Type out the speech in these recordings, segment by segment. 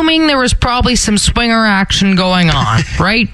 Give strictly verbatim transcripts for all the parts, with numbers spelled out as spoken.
assuming there was probably some swinger action going on, right?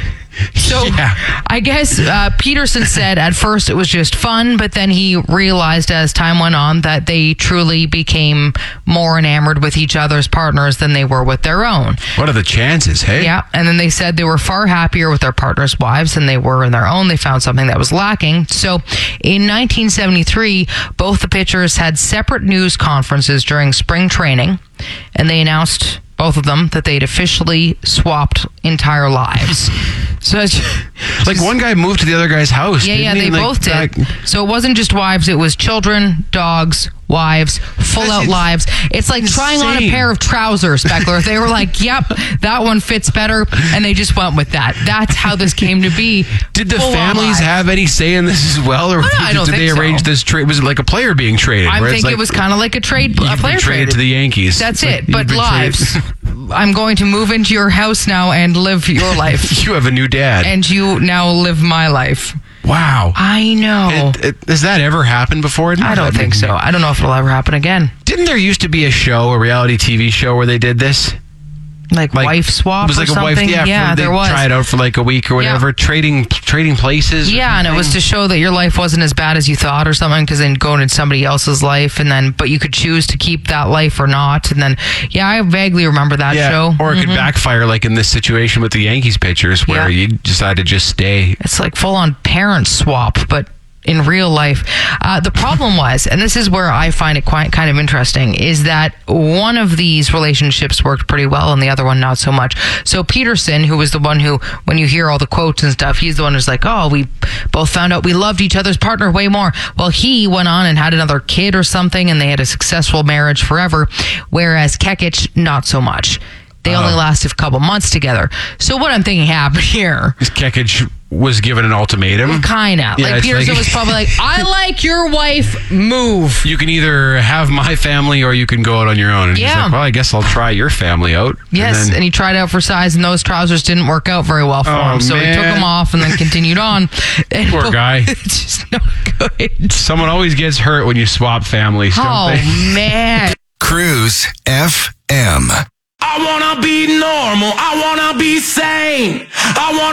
So yeah. I guess uh, Peterson said at first it was just fun, but then he realized as time went on that they truly became more enamored with each other's partners than they were with their own. What are the chances, hey? Yeah, and then they said they were far happier with their partners' wives than they were in their own. They found something that was lacking. So in nineteen seventy-three, both the pitchers had separate news conferences during spring training, and they announced, both of them, that they'd officially swapped entire lives. So it's like one guy moved to the other guy's house. Yeah, yeah, he? they like, both did. That... So it wasn't just wives, it was children, dogs, wives, full That's out lives. It's like insane. trying on a pair of trousers, Beckler. They were like, yep, that one fits better, and they just went with that. That's how this came to be. Did the Full families have any say in this as well, or Oh, no, did, I don't did they think so. arrange this trade? Was it like a player being traded? I where think it's like, it was kind of like a trade, a you've player been traded traded to the Yankees. That's It's it, like, you've but been lives. traded- I'm going to move into your house now and live your life. You have a new dad. And you now live my life. Wow. I know. It, it, has that ever happened before? I don't think so. I don't know if it'll ever happen again. Didn't there used to be a show, a reality T V show, where they did this? Like, Like, wife swap It was like or a wife, something? yeah. yeah for, there they was. Try it out for like a week or whatever, Yeah. trading trading places. or Yeah, and it was something. to show that your life wasn't as bad as you thought or something, because then go into somebody else's life, and then, but you could choose to keep that life or not. And then, yeah, I vaguely remember that yeah, show. or it could Mhm. backfire, like in this situation with the Yankees pitchers, where Yeah. you decide to just stay. It's like full on parent swap, but in real life. Uh, the problem was, and this is where I find it quite kind of interesting, is that one of these relationships worked pretty well and the other one not so much. So Peterson, who was the one who, when you hear all the quotes and stuff, he's the one who's like, oh, we both found out we loved each other's partner way more. Well, he went on and had another kid or something, and they had a successful marriage forever, whereas Kekich, not so much. They only Oh. lasted a couple months together. So what I'm thinking happened here, Kekich was given an ultimatum. kind of. Yeah, like it's Peterson like- was probably like, I like your wife, move. You can either have my family or you can go out on your own. And he's Yeah. like, well, I guess I'll try your family out. Yes, And and, then, he tried out for size, and those trousers didn't work out very well for Oh, him. So he took man. them off and then continued on. And Poor guy. It's just not good. someone always gets hurt when you swap families, don't Oh, they? man. Cruise F M. I wanna be normal. I wanna be sane. I wanna